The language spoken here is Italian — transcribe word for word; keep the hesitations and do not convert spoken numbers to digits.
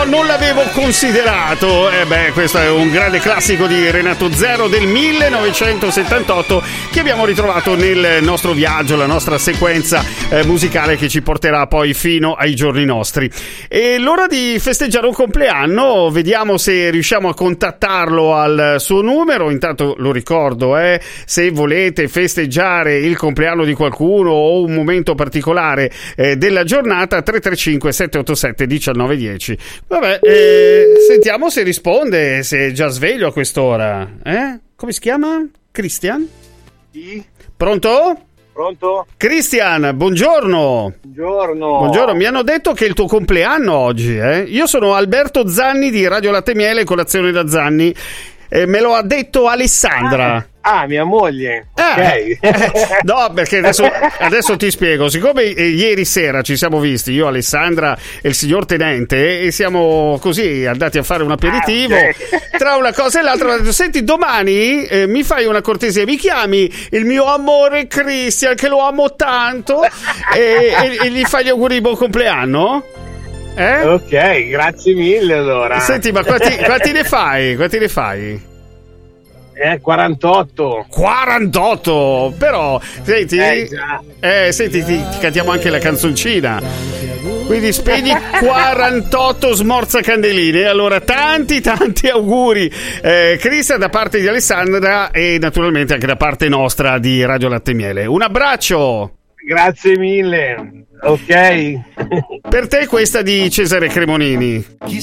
non l'avevo considerato. E eh beh, questo è un grande classico di Renato Zero del millenovecentosettantotto che abbiamo ritrovato nel nostro viaggio, la nostra sequenza eh, musicale che ci porterà poi fino ai giorni nostri. E l'ora di festeggiare un compleanno, vediamo se riusciamo a contattarlo al suo numero. Intanto lo ricordo, eh, se volete festeggiare il compleanno di qualcuno o un momento particolare eh, della giornata, tre tre cinque sette otto sette uno nove uno zero. Vabbè, eh, sentiamo se risponde, se è già sveglio a quest'ora. Eh? Come si chiama? Christian? Sì. Pronto? Pronto? Christian, buongiorno. Buongiorno. Buongiorno, mi hanno detto che è il tuo compleanno oggi, eh? Io sono Alberto Zanni di Radio Latte e Miele, colazione da Zanni. Eh, me lo ha detto Alessandra. Ah. Ah, mia moglie. Eh, ok. eh, no, perché adesso, adesso ti spiego. Siccome eh, ieri sera ci siamo visti, io, Alessandra e il signor Tenente, e siamo così andati a fare un aperitivo. Ah, okay. Tra una cosa e l'altra, ho detto: senti, domani eh, mi fai una cortesia, mi chiami il mio amore Christian, che lo amo tanto, e, e, e gli fai gli auguri di buon compleanno? Eh? Ok, grazie mille allora. Senti, ma quanti, quanti ne fai? Quanti ne fai? Eh, quarantotto. quarantotto! Però, senti, eh, già. Eh, senti, ti, ti cantiamo anche la canzoncina. Quindi spegni quarantotto smorzacandeline. Allora, tanti, tanti auguri, eh, Cristian, da parte di Alessandra e naturalmente anche da parte nostra di Radio Latte e Miele. Un abbraccio! Grazie mille. Ok. Per te questa di Cesare Cremonini.